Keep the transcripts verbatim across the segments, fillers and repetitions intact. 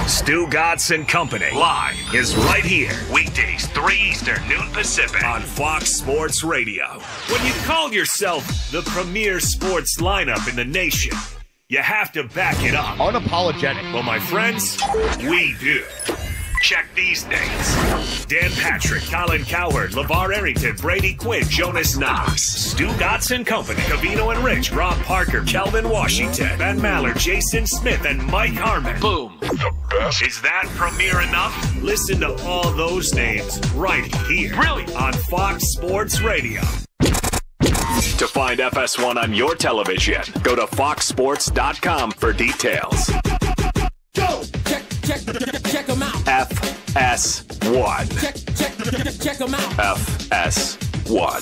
Stu Gatz and Company live is right here. Weekdays, three Eastern, noon Pacific on Fox Sports Radio. When you call yourself the premier sports lineup in the nation, you have to back it up. Unapologetic. Well, my friends, we do. Check these names. Dan Patrick, Colin Cowherd, LeVar Arrington, Brady Quinn, Jonas Knox, Stu Gatz and Company, Covino and Rich, Rob Parker, Kelvin Washington, Ben Maller, Jason Smith, and Mike Harmon. Boom. The best. Is that premier enough? Listen to all those names right here. Really? On Fox Sports Radio. To find F S one on your television, go to fox sports dot com for details. Go! Check, check, check, check them out. F S one. Check, check, check, check them out. F S one.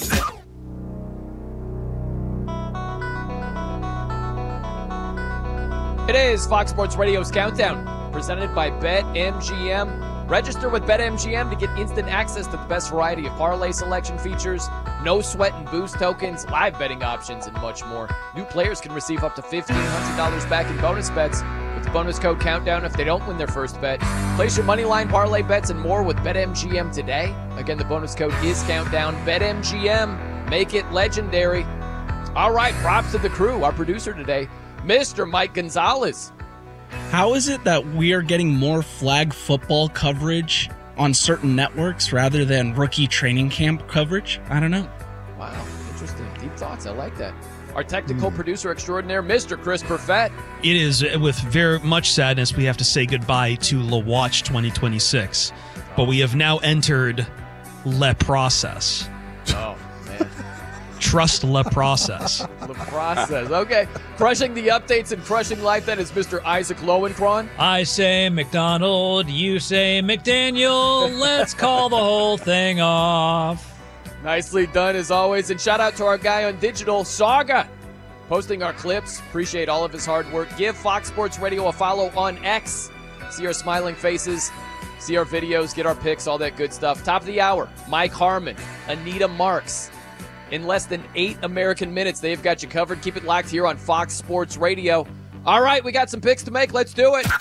It is Fox Sports Radio's Countdown, presented by BetMGM. Register with BetMGM to get instant access to the best variety of parlay selection features, no sweat and boost tokens, live betting options, and much more. New players can receive up to fifteen hundred dollars back in bonus bets with the bonus code COUNTDOWN if they don't win their first bet. Place your moneyline parlay bets and more with BetMGM today. Again, the bonus code is COUNTDOWN. BetMGM, make it legendary. All right, props to the crew. Our producer today, Mister Mike Gonzalez. How is it that we are getting more flag football coverage on certain networks rather than rookie training camp coverage? I don't know. Wow, interesting. Deep thoughts. I like that. Our technical mm. producer extraordinaire, Mister Chris Perfett. It is with very much sadness we have to say goodbye to La Watch twenty twenty-six. But we have now entered Le Process. Oh, man. Trust Le Process. Le Process. Okay. Crushing the updates and crushing life, that is Mister Isaac Lowenkron. I say McDonald, you say McDaniel. Let's call the whole thing off. Nicely done, as always. And shout out to our guy on digital, Saga, posting our clips. Appreciate all of his hard work. Give Fox Sports Radio a follow on X. See our smiling faces, see our videos, get our pics, all that good stuff. Top of the hour, Mike Harmon, Anita Marks. In less than eight American minutes, they've got you covered. Keep it locked here on Fox Sports Radio. All right, we got some picks to make. Let's do it.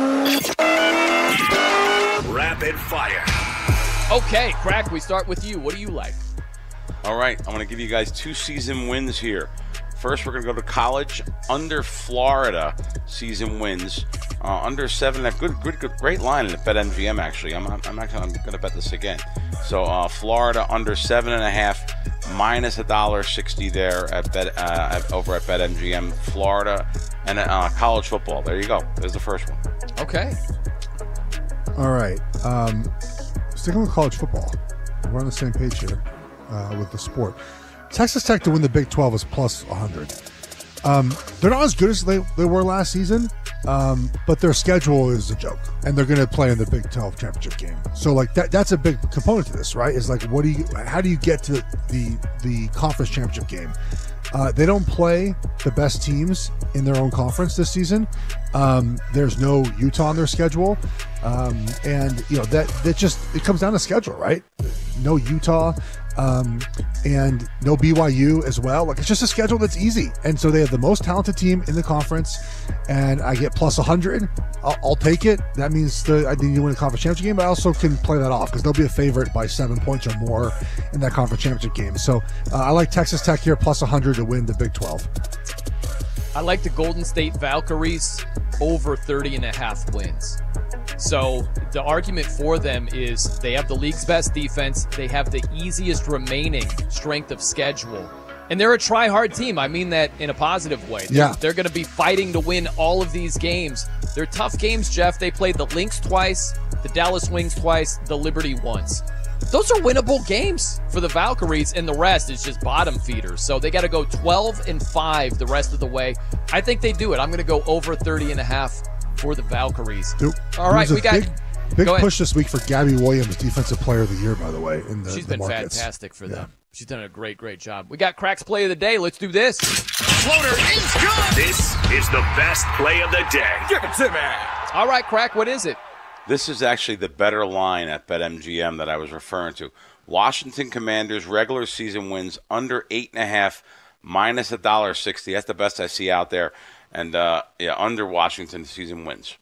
Rapid fire. Okay, Crack, we start with you. What do you like? All right, I'm going to give you guys two season wins here. First, we're going to go to college. Under Florida season wins. Uh, under seven and a half. Good, good, good, great line in the BetMGM, actually. I'm, I'm, not, I'm going to bet this again. So, uh, Florida under seven and a half, minus a dollar sixty there at bet uh, at, over at BetMGM. Florida and uh, college football. There you go. There's the first one. Okay. All right. Um, sticking with college football. We're on the same page here uh, with the sport. Texas Tech to win the Big twelve is plus one hundred. Um, they're not as good as they, they were last season, um, but their schedule is a joke, and they're going to play in the Big twelve championship game. So, like that, that's a big component to this, right? Is like, what do you? How do you get to the the conference championship game? Uh, they don't play the best teams in their own conference this season. Um, there's no Utah on their schedule, um, and you know that that just it comes down to schedule, right? No Utah. Um, and no B Y U as well. Like, it's just a schedule that's easy. And so they have the most talented team in the conference, and I get plus one hundred. I'll, I'll take it. That means the, I need to win a conference championship game, but I also can play that off because they'll be a favorite by seven points or more in that conference championship game. So uh, I like Texas Tech here, plus one hundred to win the Big twelve. I like the Golden State Valkyries over thirty and a half wins. So the argument for them is they have the league's best defense. They have the easiest remaining strength of schedule. And they're a try-hard team. I mean that in a positive way. They're, yeah. they're going to be fighting to win all of these games. They're tough games, Jeff. They played the Lynx twice, the Dallas Wings twice, the Liberty once. Those are winnable games for the Valkyries, and the rest is just bottom feeders. So they got to go twelve and five the rest of the way. I think they do it. I'm going to go over thirty and a half for the Valkyries. Dude, all right, we got big, big push this week for Gabby Williams, Defensive Player of the Year, by the way. In the, She's the been markets. fantastic for yeah. them. She's done a great, great job. We got Crack's Play of the Day. Let's do this. Floater is good. This is the best play of the day. Give it to me. All right, Crack, what is it? This is actually the better line at BetMGM that I was referring to. Washington Commanders regular season wins under eight and a half, minus a dollar sixty. That's the best I see out there. And uh, yeah, under Washington season wins.